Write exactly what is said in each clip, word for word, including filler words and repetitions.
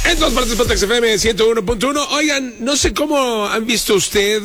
En todas partes, Pontex F M ciento uno punto uno. Oigan, no sé cómo han visto usted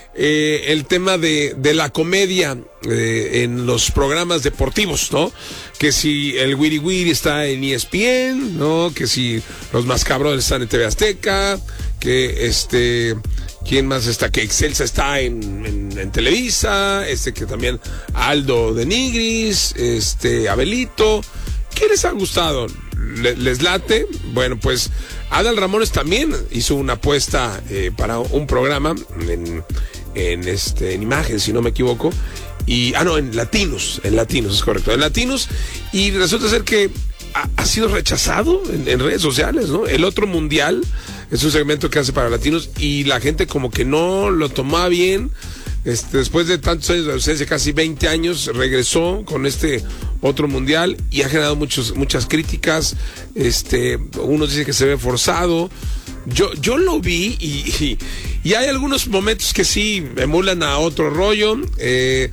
eh, el tema de, de la comedia eh, en los programas deportivos, ¿no? Que si el Wiri Wiri está en E S P N, ¿no? Que si los Mascabrones están en T V Azteca, que este... ¿Quién más está? Que Excelsa está en, en, en Televisa, este que también Aldo de Nigris, este Abelito. ¿Qué les ha gustado? ¿Les, les late? Bueno, pues Adal Ramones también hizo una apuesta eh, para un programa en, en este en Imagen, si no me equivoco. Y, ah, no, en Latinos, en Latinos, es correcto, en Latinos. Y resulta ser que ha, ha sido rechazado en, en redes sociales, ¿no? El Otro Mundial es un segmento que hace para latinos y la gente como que no lo tomaba bien. Este, después de tantos años de ausencia, casi veinte años, regresó con este Otro Mundial y ha generado muchos, muchas críticas. Este, unos dicen que se ve forzado. Yo, yo lo vi y, y, y hay algunos momentos que sí emulan a Otro Rollo. Eh,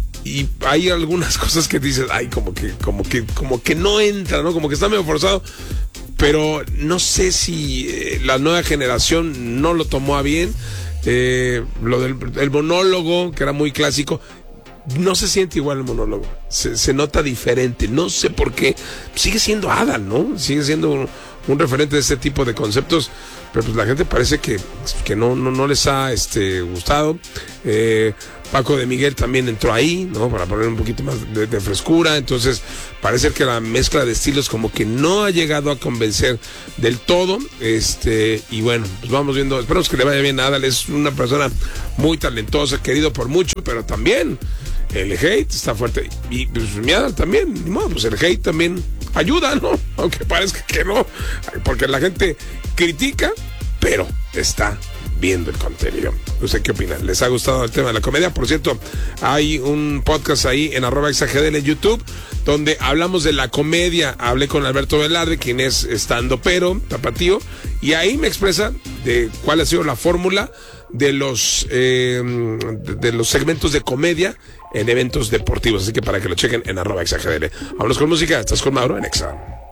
y hay algunas cosas que dices, ay, como que, como que, como que no entra, ¿no? Como que está medio forzado. Pero no sé si eh, la nueva generación no lo tomó a bien. Eh, lo del el monólogo, que era muy clásico, no se siente igual el monólogo. Se, se nota diferente. No sé por qué. Sigue siendo Adal, ¿no? Sigue siendo un, un referente de este tipo de conceptos. Pero pues la gente parece que, que no, no, no les ha este, gustado. Eh, Paco de Miguel también entró ahí, ¿no? Para poner un poquito más de, de frescura. Entonces, parece que la mezcla de estilos como que no ha llegado a convencer del todo. Este, y bueno, pues vamos viendo. Esperemos que le vaya bien a Adal. Es una persona muy talentosa, querido por mucho, pero también el hate está fuerte. Y pues mi Adal también, ni modo, pues el hate también ayuda, ¿no? Aunque parezca que no. Porque la gente critica, pero está viendo el contenido. ¿Usted qué opina? ¿Les ha gustado el tema de la comedia? Por cierto, hay un podcast ahí en arroba exagdl en YouTube donde hablamos de la comedia. Hablé con Alberto Velarde, quien es estandopero, tapatío, y ahí me expresa de cuál ha sido la fórmula de los eh, de, de los segmentos de comedia en eventos deportivos. Así que para que lo chequen en arroba exagdl. Vámonos con música. Estás con Mauro en Exa.